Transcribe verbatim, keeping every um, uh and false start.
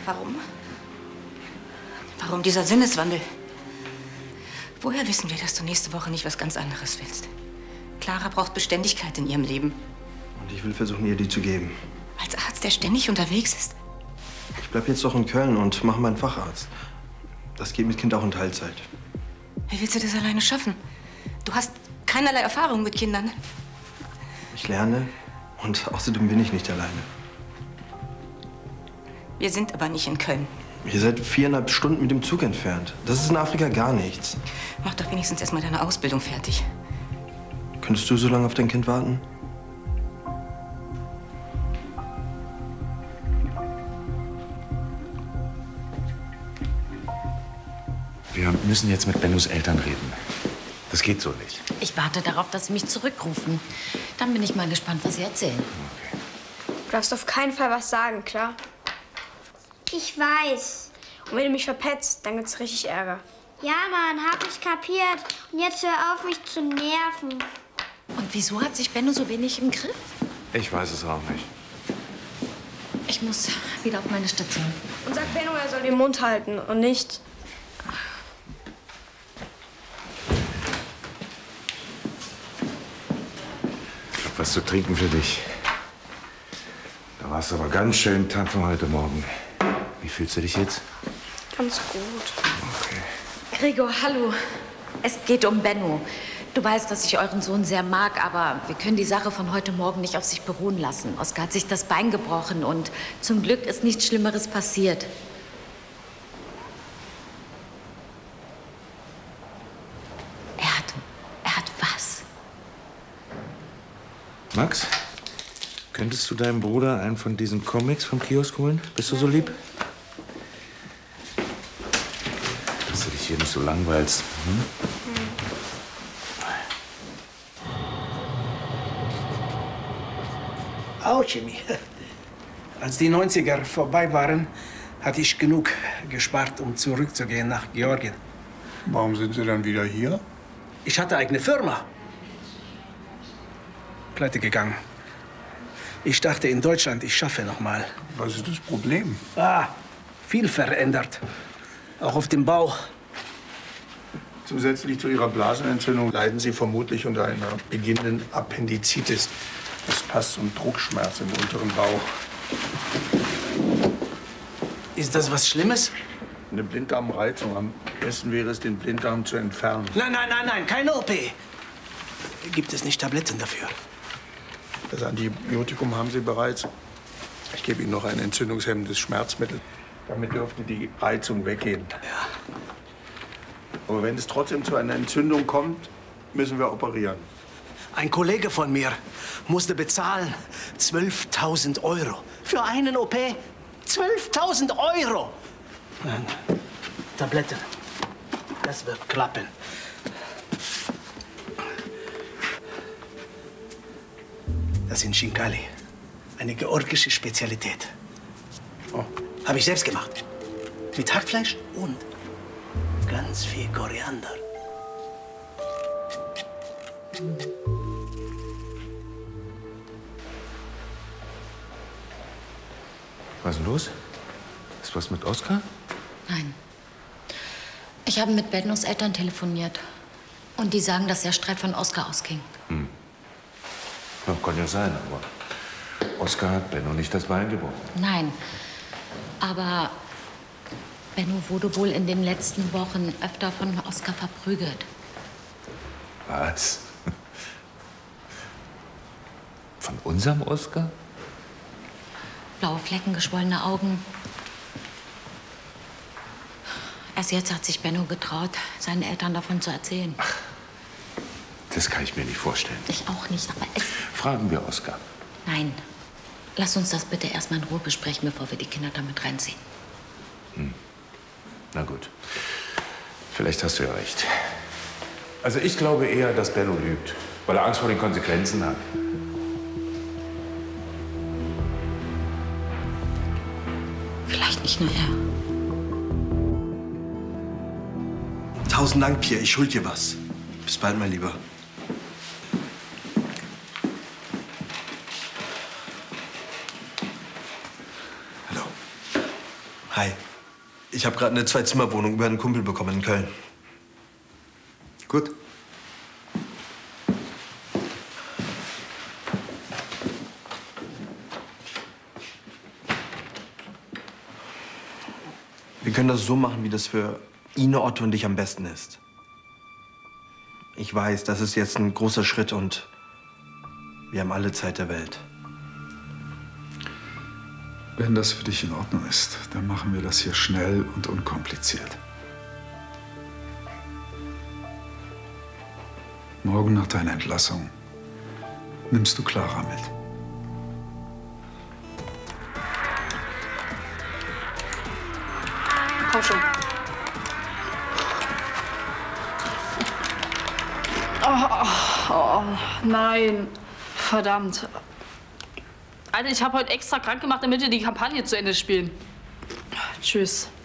Warum? Warum dieser Sinneswandel? Woher wissen wir, dass du nächste Woche nicht was ganz anderes willst? Clara braucht Beständigkeit in ihrem Leben. Und ich will versuchen, ihr die zu geben. Als Arzt, der ständig unterwegs ist? Ich bleib jetzt doch in Köln und mache meinen Facharzt. Das geht mit Kind auch in Teilzeit. Wie willst du das alleine schaffen? Du hast keinerlei Erfahrung mit Kindern. Ich lerne und außerdem bin ich nicht alleine. Wir sind aber nicht in Köln. Ihr seid viereinhalb Stunden mit dem Zug entfernt. Das ist in Afrika gar nichts. Mach doch wenigstens erstmal deine Ausbildung fertig. Könntest du so lange auf dein Kind warten? Wir müssen jetzt mit Bennos Eltern reden. Das geht so nicht. Ich warte darauf, dass Sie mich zurückrufen. Dann bin ich mal gespannt, was Sie erzählen. Okay. Du darfst auf keinen Fall was sagen, klar? Ich weiß. Und wenn du mich verpetzt, dann gibt's richtig Ärger. Ja, Mann, hab ich kapiert. Und jetzt hör auf, mich zu nerven. Und wieso hat sich Benno so wenig im Griff? Ich weiß es auch nicht. Ich muss wieder auf meine Station. Und sag Benno, er soll den Mund halten und nicht... Ich hab was zu trinken für dich. Da warst du aber ganz schön tapfer heute Morgen. Wie fühlst du dich jetzt? Ganz gut. Okay. Gregor, hallo. Es geht um Benno. Du weißt, dass ich euren Sohn sehr mag, aber wir können die Sache von heute Morgen nicht auf sich beruhen lassen. Oskar hat sich das Bein gebrochen und zum Glück ist nichts Schlimmeres passiert. Er hat... er hat was? Max, könntest du deinem Bruder einen von diesen Comics vom Kiosk holen? Bist du so lieb? Dass du dich hier nicht so langweilst. Hm? Auch Jimmy. Als die neunziger vorbei waren, hatte ich genug gespart, um zurückzugehen nach Georgien. Warum sind Sie dann wieder hier? Ich hatte eigene Firma. Pleite gegangen. Ich dachte in Deutschland, ich schaffe noch mal. Was ist das Problem? Ah, viel verändert. Auch auf dem Bau. Zusätzlich zu Ihrer Blasenentzündung leiden Sie vermutlich unter einer beginnenden Appendizitis. Das passt zum Druckschmerz im unteren Bauch. Ist das was Schlimmes? Eine Blinddarmreizung. Am besten wäre es, den Blinddarm zu entfernen. Nein, nein, nein, nein, keine O P. Gibt es nicht Tabletten dafür? Das Antibiotikum haben Sie bereits. Ich gebe Ihnen noch ein entzündungshemmendes Schmerzmittel. Damit dürfte die Reizung weggehen. Ja. Aber wenn es trotzdem zu einer Entzündung kommt, müssen wir operieren. Ein Kollege von mir musste bezahlen zwölftausend Euro. Für einen O P zwölftausend Euro! Nein, Tabletten. Das wird klappen. Das sind Shinkali. Eine georgische Spezialität. Oh, habe ich selbst gemacht. Mit Hackfleisch und ganz viel Koriander. Was ist denn los? Ist was mit Oskar? Nein. Ich habe mit Bennos Eltern telefoniert. Und die sagen, dass der Streit von Oskar ausging. Hm. Ja, kann ja sein, aber Oskar hat Benno nicht das Bein gebrochen. Nein. Aber Benno wurde wohl in den letzten Wochen öfter von Oskar verprügelt. Was? Von unserem Oskar? Blaue Flecken, geschwollene Augen. Erst jetzt hat sich Benno getraut, seinen Eltern davon zu erzählen. Ach, das kann ich mir nicht vorstellen. Ich auch nicht, aber es... Fragen wir Oskar. Nein. Lass uns das bitte erstmal in Ruhe besprechen, bevor wir die Kinder damit reinziehen. Hm. Na gut. Vielleicht hast du ja recht. Also ich glaube eher, dass Benno lügt, weil er Angst vor den Konsequenzen hat. Vielleicht nicht nur er. Tausend Dank, Pierre. Ich schuld dir was. Bis bald, mein Lieber. Hi. Ich habe gerade eine Zwei-Zimmer-Wohnung über einen Kumpel bekommen in Köln. Gut. Wir können das so machen, wie das für Ine, Otto und dich am besten ist. Ich weiß, das ist jetzt ein großer Schritt und wir haben alle Zeit der Welt. Wenn das für dich in Ordnung ist, dann machen wir das hier schnell und unkompliziert. Morgen nach deiner Entlassung nimmst du Clara mit. Komm schon. Oh, oh, oh, nein. Verdammt. Alter, ich habe heute extra krank gemacht, damit wir die Kampagne zu Ende spielen. Tschüss.